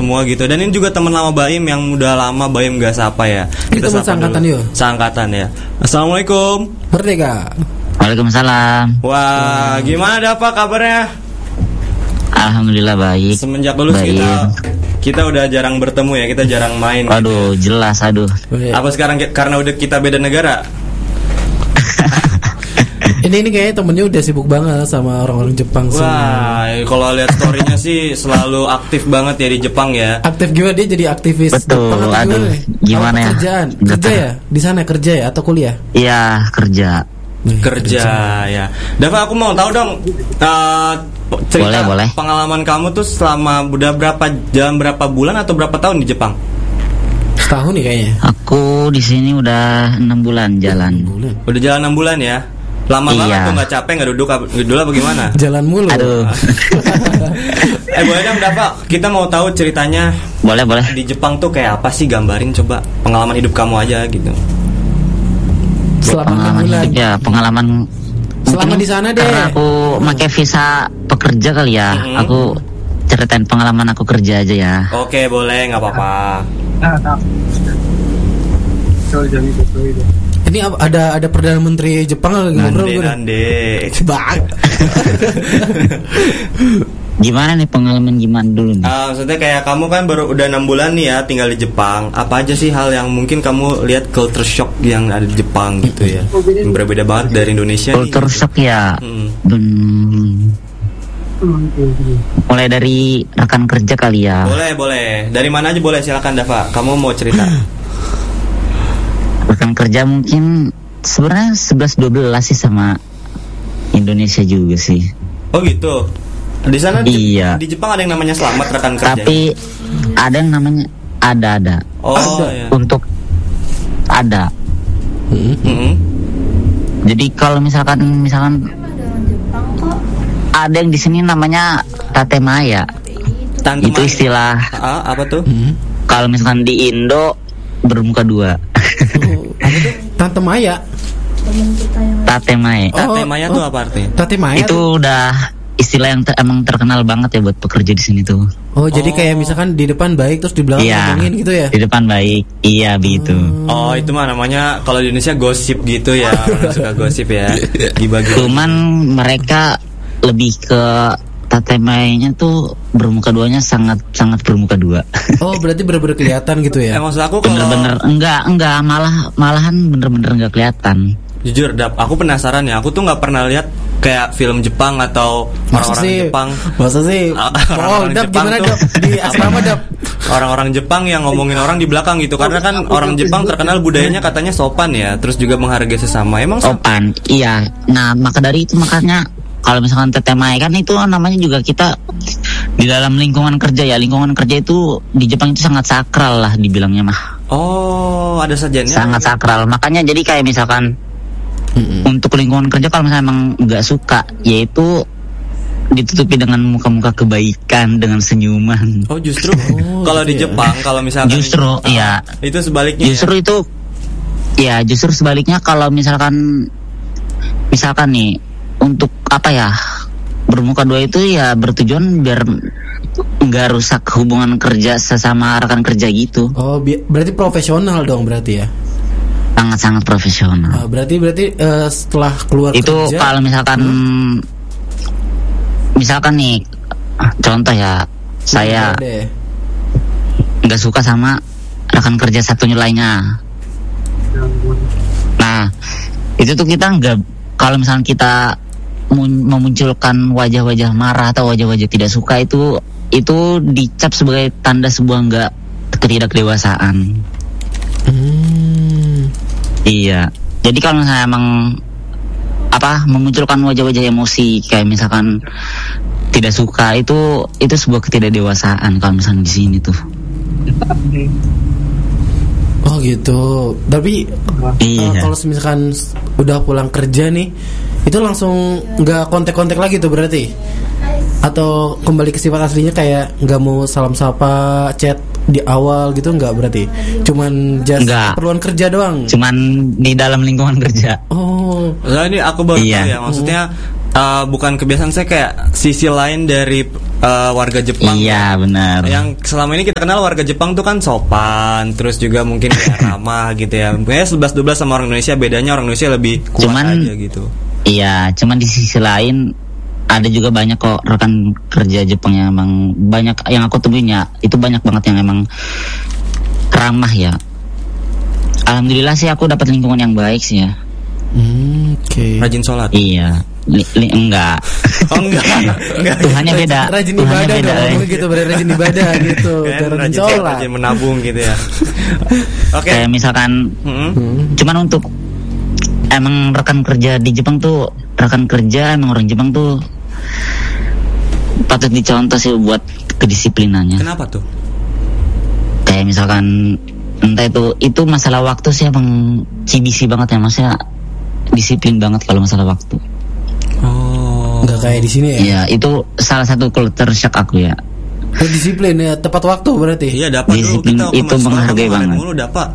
semua gitu. Dan ini juga teman lama Baim yang udah lama Baim gak sapa ya. Kita teman seangkatan yuk. Seangkatan ya. Assalamualaikum. Merdeka. Waalaikumsalam. Wah, gimana Dava kabarnya? Alhamdulillah baik. Semenjak lulus kita udah jarang bertemu ya, kita jarang main. Waduh, gitu. Jelas, aduh. Apa sekarang karena udah kita beda negara? Ini kayaknya temennya udah sibuk banget sama orang-orang Jepang. Wah, kalau lihat story-nya sih selalu aktif banget ya di Jepang ya. Aktif gimana, dia jadi aktivis? Betul, Jepang atau aduh, gimana ya? Kerjaan, kerja ya? Di sana kerja ya atau kuliah? Iya, kerja. Kerja ya. Dava, aku mau tahu dong cerita boleh. Pengalaman kamu tuh selama udah berapa bulan atau berapa tahun di Jepang? Setahun nih kayaknya. Aku di sini udah 6 bulan jalan. Udah jalan 6 bulan ya. Lama banget tuh, nggak capek, nggak duduk apa gimana? Jalan mulu. Aduh. Boleh dong Dava, kita mau tahu ceritanya. Boleh. Di Jepang tuh kayak apa sih, gambarin coba pengalaman hidup kamu aja gitu. Selama 6 bulan. Ya, pengalaman. Selama di sana deh. Karena aku pakai visa pekerja kali ya. Aku ceritain pengalaman aku kerja aja ya. Oke, boleh, nggak apa-apa. Ini ada Perdana Menteri Jepang lagi ngobrol gue. Nande. Bang. Gimana nih pengalaman gimana dulu nih? Maksudnya kayak kamu kan baru udah 6 bulan nih ya tinggal di Jepang. Apa aja sih hal yang mungkin kamu lihat culture shock yang ada di Jepang gitu ya? Yang berbeda banget dari Indonesia. Culture shock ya. Mulai dari rekan kerja kali ya. Boleh. Dari mana aja boleh, silakan Dava. Kamu mau cerita? Rekan kerja mungkin sebenarnya 11-12 sih sama Indonesia juga sih. Oh gitu. Di sana iya. Di Jepang ada yang namanya selamat rekan kerja. Tapi ada yang namanya ada. Oh iya. Untuk ada. Jadi kalau misalkan ada yang di sini namanya tatemaya. Itu istilah. Apa tuh? Kalau misalkan di Indo bermuka dua. Apa tuh? Tante Maya. Tatemaya. Tatemaya tuh apa artinya? Tatemaya itu udah istilah yang emang terkenal banget ya buat pekerja di sini tuh. Oh, jadi kayak misalkan di depan baik terus di belakang ngomongin gitu ya? Di depan baik, iya begitu. Oh, itu mah namanya kalau di Indonesia gosip gitu ya. Orang suka gosip ya. Cuman mereka lebih ke tatemayanya tuh bermuka duanya sangat bermuka dua. Oh, berarti bener-bener kelihatan gitu ya? Maksud aku kalau bener-bener enggak malahan bener-bener enggak kelihatan. Jujur Dap, aku penasaran ya. Aku tuh nggak pernah lihat kayak film Jepang atau orang-orang Jepang. Masa sih? Orang-orang Dap, Jepang gimana tuh Dap? Di asrama Dap. Orang-orang Jepang yang ngomongin orang di belakang gitu. Karena kan orang Jepang terkenal budayanya katanya sopan ya. Terus juga menghargai sesama. Emang sopan? Iya. Nah, maka dari itu makanya kalau misalkan tatemaya kan itu namanya juga kita di dalam lingkungan kerja ya. Lingkungan kerja itu di Jepang itu sangat sakral lah dibilangnya mah. Oh, ada sajiannya. Sangat sakral. Makanya jadi kayak misalkan untuk lingkungan kerja kalau misalnya emang nggak suka, yaitu ditutupi dengan muka-muka kebaikan, dengan senyuman. Oh justru kalau di Jepang kalau misalkan justru iya itu sebaliknya. Justru itu ya justru sebaliknya kalau misalkan nih untuk apa ya bermuka dua itu ya bertujuan biar nggak rusak hubungan kerja sesama rekan kerja gitu. Oh berarti profesional dong berarti ya? Sangat profesional. Berarti setelah keluar itu kerja, kalau misalkan nih contoh ya, saya nggak suka sama rekan kerja satunya lainnya. Nah itu tuh kita nggak, kalau misalkan kita memunculkan wajah-wajah marah atau wajah-wajah tidak suka, itu dicap sebagai tanda sebuah ketidakdewasaan. Iya. Jadi kalau misalnya emang memunculkan wajah-wajah emosi kayak misalkan tidak suka, itu sebuah ketidakdewasaan kalau misalnya di sini tuh. Oh gitu. Tapi kalau misalkan udah pulang kerja nih, itu langsung nggak kontak-kontak lagi tuh berarti? Atau kembali ke sifat aslinya kayak nggak mau salam sapa, chat di awal gitu nggak berarti? Cuman keperluan kerja doang? Cuman di dalam lingkungan kerja. Oh. Nah, ini aku baru tahu ya, maksudnya bukan kebiasaan, saya kayak sisi lain dari warga Jepang. Iya benar. Yang selama ini kita kenal warga Jepang tuh kan sopan, terus juga mungkin kayak ramah gitu ya. Kayaknya 11-12 sama orang Indonesia, bedanya orang Indonesia lebih kuat aja gitu. Iya, cuman di sisi lain ada juga banyak kok rekan kerja Jepang yang emang banyak yang aku temuin ya, itu banyak banget yang emang ramah ya. Alhamdulillah sih aku dapat lingkungan yang baik sih ya. Oke. Rajin sholat. Iya. Enggak. Oh enggak. Tuhannya beda. Rajin Tuhannya ibadah beda. dong, gitu berarti rajin ibadah gitu. Rajin sholat, rajin menabung gitu ya. Oke. Kayak misalkan cuman untuk emang rekan kerja di Jepang tuh, rekan kerja emang orang Jepang tuh patut dicontoh sih buat kedisiplinannya. Kenapa tuh? Kayak misalkan entah itu masalah waktu sih emang CBC banget ya, maksudnya disiplin banget kalau masalah waktu. Oh. Nggak kayak di sini ya? Iya, itu salah satu culture shock aku ya. Disiplin ya, tepat waktu berarti. Iya, dapat disiplin dulu kita itu menghargai banget. Mulu dapat.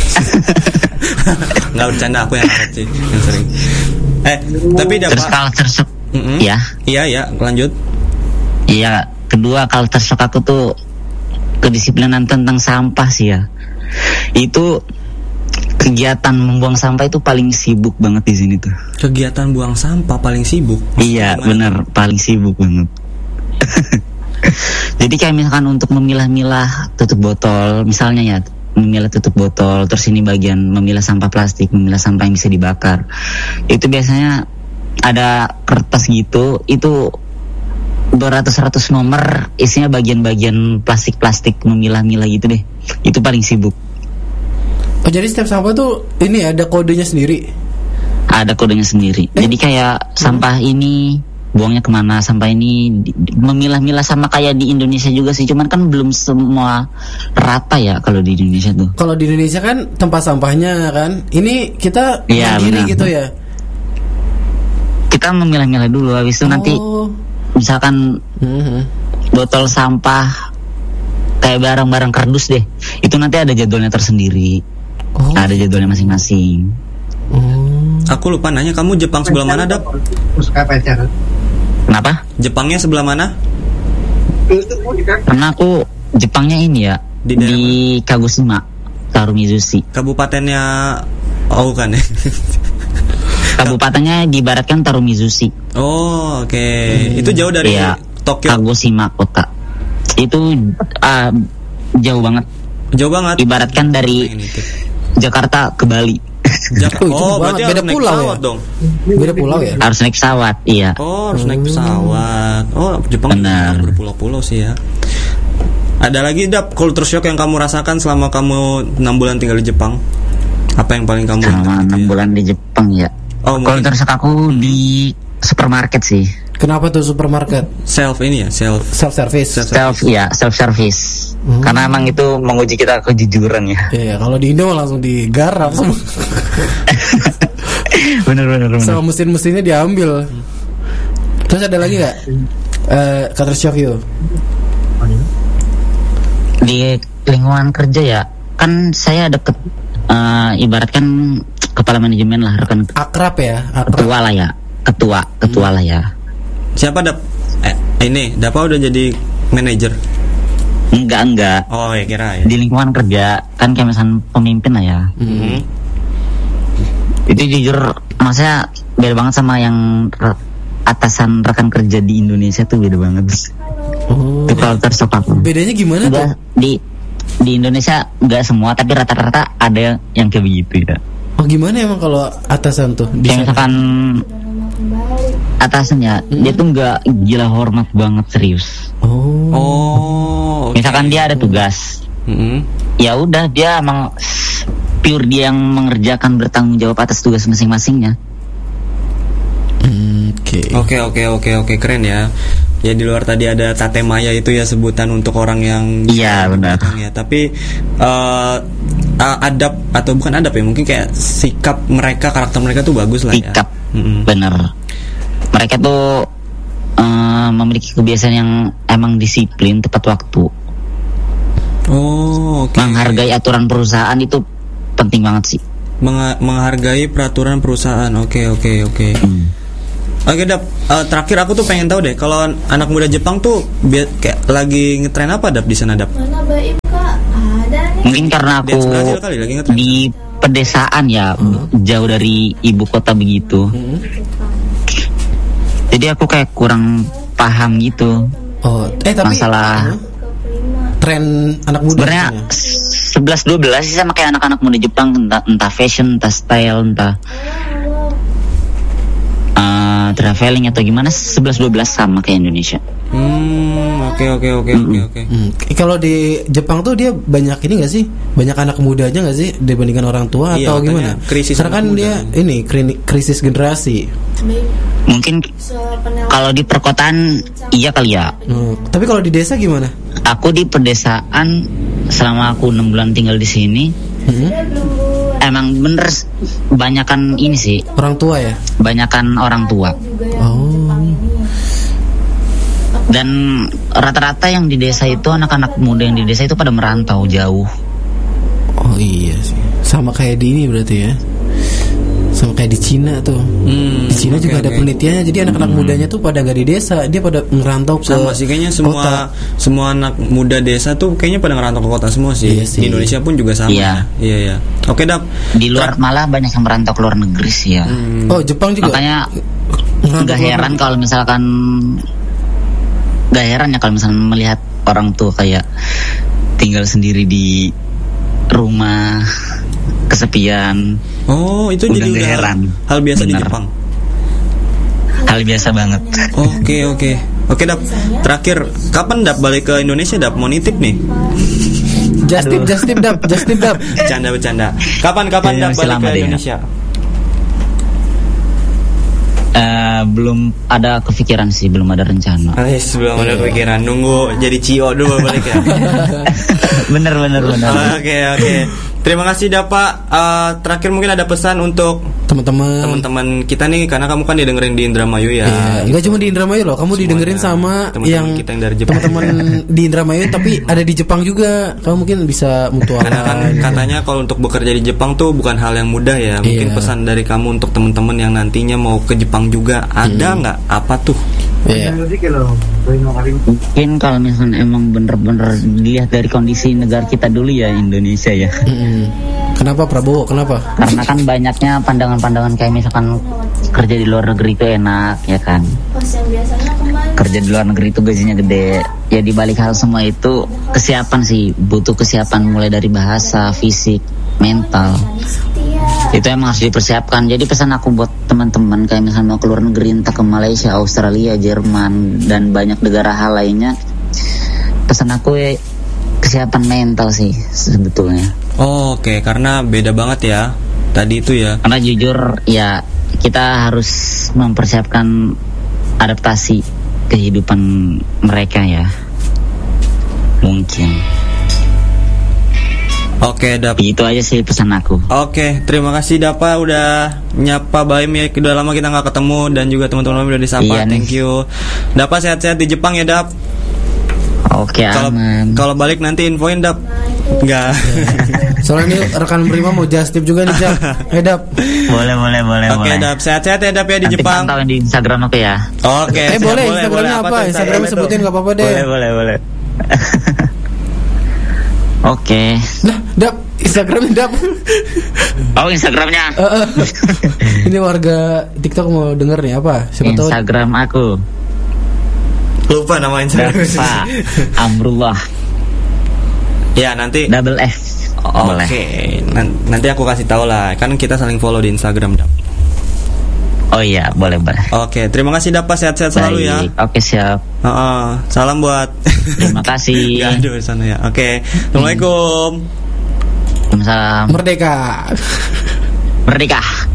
Nggak bercanda, aku yang harus sih, yang sering. Tapi dapat. Terus culture shock. Ya. Iya, lanjut. Iya, kedua culture shock aku tuh kedisiplinan tentang sampah sih ya. Itu kegiatan membuang sampah itu paling sibuk banget di sini tuh. Kegiatan buang sampah paling sibuk. Iya, benar, paling sibuk banget. Jadi kayak misalkan untuk memilah-milah tutup botol, misalnya ya, memilah tutup botol, terus ini bagian memilah sampah plastik, memilah sampah yang bisa dibakar. Itu biasanya ada kertas gitu, itu beratus-ratus nomor, isinya bagian-bagian plastik-plastik memilah-milah gitu deh. Itu paling sibuk. Oh, jadi setiap sampah tuh ini ada kodenya sendiri? Ada kodenya sendiri. Jadi kayak sampah ini buangnya kemana, sampah ini memilah-milah, sama kayak di Indonesia juga sih, cuman kan belum semua rata ya kalau di Indonesia tuh. Kalau di Indonesia kan tempat sampahnya kan, ini kita mandiri gitu ya. Kita memilah-milah dulu, habis itu nanti misalkan botol sampah kayak barang-barang kardus deh, itu nanti ada jadwalnya tersendiri. Ada jadwalnya masing-masing. Aku lupa nanya, kamu Jepang sebelah mana, Dap? Kenapa? Jepangnya sebelah mana? Karena aku Jepangnya ini ya, di Kagoshima, Tarumizushi. Kabupatennya kan ya? Kabupatennya diibaratkan Tarumizushi. Oh, oke. Itu jauh dari Tokyo. Kagoshima kota. Itu jauh banget. Jauh banget. Ibaratkan dari Jakarta ke Bali. Berarti beda pulau ya? Dong. Beda pulau ya? Harus naik pesawat, iya. Oh, harus naik pesawat. Oh, Jepang berpulau-pulau sih ya. Ada lagi, Dap, culture shock yang kamu rasakan selama kamu 6 bulan tinggal di Jepang? Apa yang paling kamu selama 6 bulan di Jepang ya? Culture shock aku di supermarket sih. Kenapa tuh supermarket? Self service. Self service. Karena emang itu menguji kita kejujuran ya. Iya, kalau di Indo langsung digarap semua. bener. Sama mesin-mesinnya diambil. Terus ada lagi nggak? Culture shock you? Di lingkungan kerja ya, kan saya deket, ibaratkan kepala manajemen lah, rekan akrab ya, ketua lah ya, ketua lah ya. Siapa Dapa udah jadi manajer? Enggak. Oh ya, kira ya. Di lingkungan kerja kan kayak misalnya pemimpin lah ya. Itu jujur, maksudnya beda banget sama yang atasan rekan kerja di Indonesia tuh, beda banget. Itu culture shock aku. Bedanya gimana tuh? Di Indonesia nggak semua, tapi rata-rata ada yang kayak begitu ya. Oh, gimana emang kalau atasan tuh? Kayak misalkan atasannya dia tuh nggak gila hormat banget, serius. Okay. Misalkan dia ada tugas, ya udah dia emang pure dia yang mengerjakan, bertanggung jawab atas tugas masing-masingnya. Oke, keren ya. Ya, di luar tadi ada tatemaya itu ya, sebutan untuk orang yang benar. Ya, tapi adab atau bukan adab ya, mungkin kayak sikap mereka, karakter mereka tuh bagus lah ya. Sikap, bener. Mereka tuh memiliki kebiasaan yang emang disiplin, tepat waktu. Menghargai aturan perusahaan itu penting banget sih. Menghargai peraturan perusahaan. Oke. Oke Dap, terakhir aku tuh pengen tahu deh, kalau anak muda Jepang tuh kayak lagi ngetren apa Dap di sana Dap? Mana baik Kak? Ada nih. Mungkin karena aku Dance Brazil kali lagi ngetren. di pedesaan ya, jauh dari ibu kota begitu. Jadi aku kayak kurang paham gitu. Oh, tapi masalah tren anak muda sebenarnya 11-12 sih sama kayak anak-anak muda Jepang, entah fashion, entah style, entah traveling atau gimana, 11-12 sama kayak Indonesia. Oke. Kalau di Jepang tuh dia banyak ini nggak sih? Banyak anak mudanya nggak sih dibandingkan orang tua atau gimana? Karena kan dia ini krisis generasi. Mungkin kalau di perkotaan iya kali ya. Tapi kalau di desa gimana? Aku di pedesaan selama aku 6 bulan tinggal di sini. Emang bener banyakan ini sih. Orang tua ya? Banyakan orang tua. Oh. Dan rata-rata yang di desa itu, anak-anak muda yang di desa itu pada merantau jauh. Oh iya sih. Sama kayak di ini berarti ya. Sama kayak di Cina tuh. Di Cina juga ada penelitiannya. Jadi anak-anak mudanya tuh pada gak di desa, dia pada ngerantau ke sama sih kayaknya semua anak muda desa tuh kayaknya pada ngerantau ke kota semua sih. Iya sih. Di Indonesia pun juga sama. Iya. Oke Dap. Di luar malah banyak yang merantau ke luar negeri sih ya. Oh Jepang juga. Makanya gak heran kalau misalkan melihat orang tua kayak tinggal sendiri di rumah kesepian. Oh, itu udah jadi heran. Hal biasa di Jepang. Hal biasa banget. Oke Dap. Terakhir, kapan Dap balik ke Indonesia Dap? Mau nitip nih. Just tip Dap. Bercanda. Kapan Dap balik ke Indonesia? Belum ada kepikiran sih, belum ada rencana. Belum ada kepikiran, nunggu jadi CEO dulu balik ya. Bener. Oke. Terima kasih Dapa. Terakhir mungkin ada pesan untuk teman-teman kita nih, karena kamu kan didengerin di Indramayu ya. Iya, enggak cuma di Indramayu loh, kamu didengerin sama teman-teman kita yang dari Jepang. Teman-teman di Indramayu tapi ada di Jepang juga. Kamu mungkin bisa mutualan. Karena kan katanya kalau untuk bekerja di Jepang tuh bukan hal yang mudah ya. Mungkin pesan dari kamu untuk teman-teman yang nantinya mau ke Jepang juga, ada nggak? Apa tuh? Mungkin kalau misalnya emang bener-bener dilihat dari kondisi negara kita dulu ya, Indonesia ya. Kenapa Prabowo? Kenapa? Karena kan banyaknya pandangan-pandangan kayak misalkan kerja di luar negeri itu enak ya kan. Kerja di luar negeri itu gajinya gede. Ya di balik hal semua itu kesiapan sih, butuh kesiapan mulai dari bahasa, fisik, mental. Itu emang harus dipersiapkan. Jadi pesan aku buat teman-teman kayak misalnya mau keluar negeri, entah ke Malaysia, Australia, Jerman dan banyak negara hal lainnya, pesan aku kesiapan mental sih sebetulnya. Oke, karena beda banget ya tadi itu ya. Karena jujur ya kita harus mempersiapkan adaptasi kehidupan mereka ya. Mungkin. Oke, Dap. Itu aja sih pesan aku. Oke, terima kasih Dapa udah nyapa Baim ya. Udah lama kita nggak ketemu dan juga teman-teman udah disapa. Iya, thank you. Dapa sehat-sehat di Jepang ya, Dap. Oke, aman. Kalau balik nanti infoin Dap. Enggak. Soalnya ini rekan Prima mau just tip juga nih, Dap. Dap. Boleh. Oke, Dap. Sehat-sehat ya Dap ya di nanti Jepang. Nanti pantauin di Instagram aku ya. Oke. Boleh. Instagramnya apa? Instagramnya sebutin nggak apa-apa deh. Boleh. Oke. Nah, Dap, Instagramnya Dap. Oh, Instagramnya. Ini warga TikTok mau denger nih apa? Siapa tahu. Instagram aku. Lupa nama Instagram. Amrullah. Ya, nanti double F. Oke. Nanti aku kasih tahu lah. Kan kita saling follow di Instagram, Dap. Oh iya, boleh. Oke, terima kasih Dap, sehat-sehat selalu ya. Oke, siap. Salam buat. Terima kasih. Gaduh di sana ya. Oke. Assalamualaikum. Waalaikumsalam. Merdeka.